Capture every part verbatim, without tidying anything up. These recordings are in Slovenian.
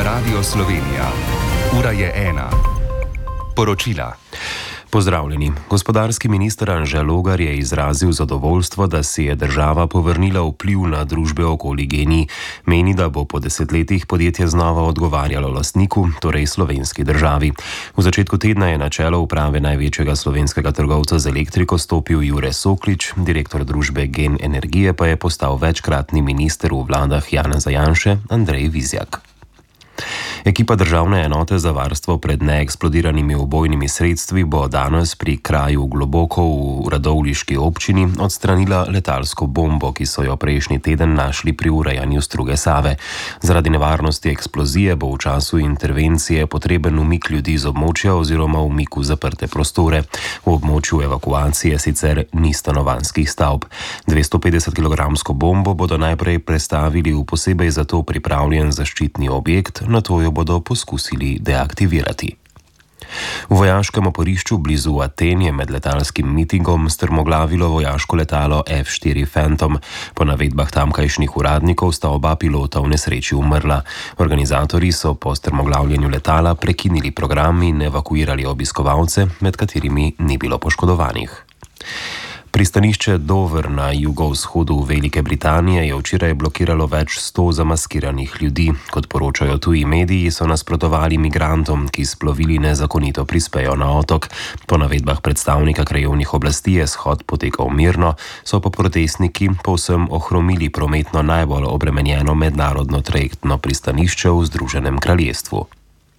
Radio Slovenija. Ura je ena. Poročila. Pozdravljeni. Gospodarski minister Anže Logar je izrazil zadovoljstvo, da si je država povrnila vpliv na družbe okoli GEN-I. Meni, da bo po desetletjih podjetje znova odgovarjalo lastniku, torej slovenski državi. V začetku tedna je na čelo uprave največjega slovenskega trgovca z elektriko stopil Jure Soklič, direktor družbe GEN Energije pa je postal večkratni minister v vladah Janeza Janše Andrej Vizjak. Ekipa Državne enote za varstvo pred neeksplodiranimi ubojnimi sredstvi bo danes pri kraju Globoko v radovljiški občini odstranila letalsko bombo, ki so jo prejšnji teden našli pri urejanju struge Save. Zaradi nevarnosti eksplozije bo v času intervencije potreben umik ljudi z območja oziroma umik v zaprte prostore. V območju evakuacije sicer ni stanovanjskih stavb. dvesto petdeset kilogramsko bombo bodo najprej prestavili v posebej za to pripravljen zaščitni objekt, nato jo bodo poskusili deaktivirati. V vojaškem oporišču blizu Aten je med letalskim mitingom strmoglavilo vojaško letalo F štiri Phantom. Po navedbah tamkajšnjih uradnikov sta oba pilota v nesreči umrla. Organizatorji so po strmoglavljenju letala prekinili program in evakuirali obiskovalce, med katerimi ni bilo poškodovanih. Pristanišče Dover na jugovzhodu Velike Britanije je včeraj blokiralo več sto zamaskiranih ljudi. Kot poročajo tuji mediji, so nasprotovali migrantom, ki s plovili nezakonito prispejo na otok. Po navedbah predstavnika krajevnih oblasti je shod potekal mirno, so pa protestniki povsem ohromili prometno najbolj obremenjeno mednarodno trajektno pristanišče v Združenem kraljestvu.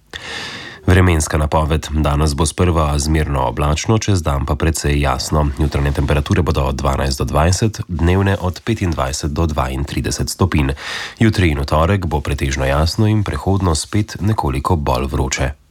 Vremenska napoved. Danes bo sprva zmerno oblačno, čez dan pa precej jasno. Jutranje temperature bodo od dvanajst do dvajset, dnevne od petindvajset do dvaintrideset stopinj. Jutri in v torek bo pretežno jasno in prehodno spet nekoliko bolj vroče.